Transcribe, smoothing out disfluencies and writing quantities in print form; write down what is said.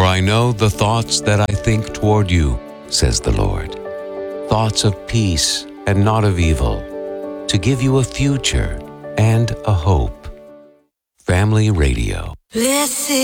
I know the thoughts that I think toward you, says the Lord. Thoughts of peace and not of evil, to give you a future and a hope. Family Radio. Blessed